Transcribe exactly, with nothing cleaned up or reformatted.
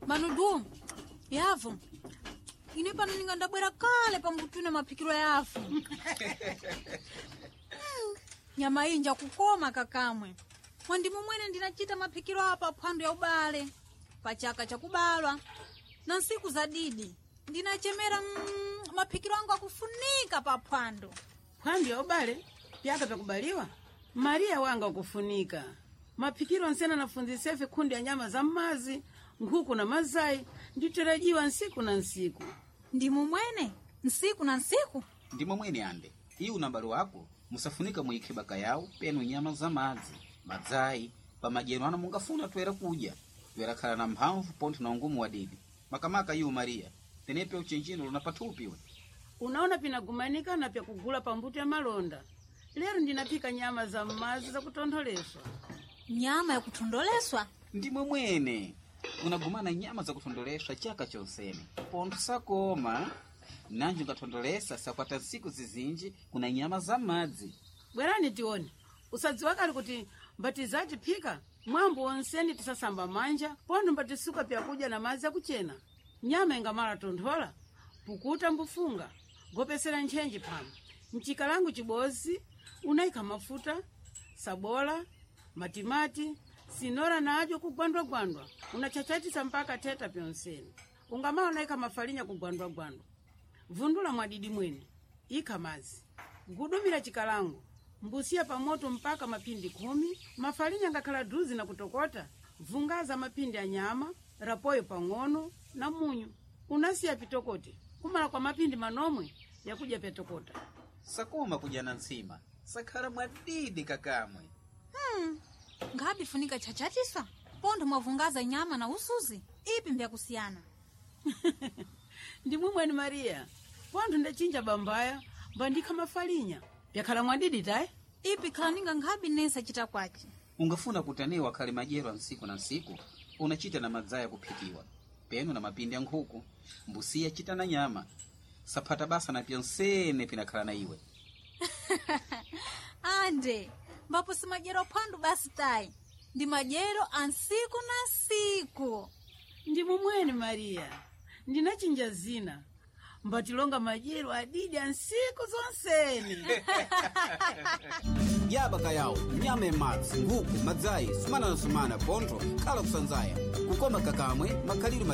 Manudu, yavu. Ine pano ninga ndabwera kale pambutune mapikiro yavu. mm. Nyama inja kukoma kakamwe. Mwandimu mwene ndinachita mapikiro hapa phwando ya ubale. Pachaka cha kubalwa. Na nsiku za didi. Ndinachemera mm, mapikiro angu akufunika pa phwando. Phwando ya ubale? Pyaka pa kubaliwa? Maria wanga ukufunika. Mapikiro nsena nafunzisefe kundi ya nyama za mazi, nkuku na mazai, nditarajiwa nsiku na nsiku. Ndimu mwene? Nsiku na nsiku? Ndimu mwene ande. Hii unambalo wako, musafunika muikibaka yao, penu nyama za mazi, mazai, pa majeno ana mungafuna tuwera kuja. Tuwera kala na mhamfu ponti na ungumu wa didi. Makamaka yu Maria, tenepe uchenjino lunapatupiwe. Unaona pinagumanika na pya kugula pambuti ya malonda. Lero ndinapika nyama za mazi za kutondoleswa. Nyama ya kutondoleswa? Ndimwe mwene. Unagumana nyama za kutondoleswa chaka chonsene. Pontu sakoma. Nanju ngatondolesa sakwata siku zizinji kuna nyama za mazi. Bwerani tione. Usadzi wakali kuti mbatizaji pika. Mwambu onseni tisasamba manja. Pontu mbatisuka pya kuja na mazi ya kuchena. Nyama ingamara tondola. Pukuta mbufunga. Gopesera nchenji pano. Mchikalangu chibozi. Unaika mafuta. Sabola. Matimati. Sinora na ajo kugwandwa-gwandwa. Unachachatisa mpaka teta pyonseni. Ungamao naika mafalinya kugwandwa-gwandwa. Vundula mwadidi mwene. Ika mazi. Gudumira chikalangu. Mbusia pa moto mpaka mapindi kumi. Mafalinya ngakala duzi na kutokota. Vungaza mapindi ya nyama. Rapoyo pangono na munyu. Unasia pitokote. Kumala kwa mapindi manomwe ya kuja petokota. Sakoma kuja na nsima. Sakara mwadidi kakamwe. Hmm. Ngabi funika chachatiswa? Pondo mwavungaza nyama na usuzi? Ipi mbya kusiana? Ndimu mwene Maria. Pondo ndachinja bambaya. Bandika mafalinya. Yakala mwadidi tai? Ipi kalaninga ngabi nesa chita kwachi? Ungafuna kutaniwa kali majero nsiku na nsiku. Unachita na mazaya kupikiwa. Penu na mapindi ya nkuku. Mbusia chita na nyama. Sapata basa na pyonsene pinakala na iwe. Ande. Mbapo si majero pandu basi tai. Ndi majero ansiku na siku. Ndimu mwene Maria. Ndinachinja zina. Mbatilonga majero adidi ansiku zonseni. Yabaka yao, nyame matsi, nguku, mazai, sumana na sumana, ponto, kala kusanzaya. Kukoma kakamwe, makaliru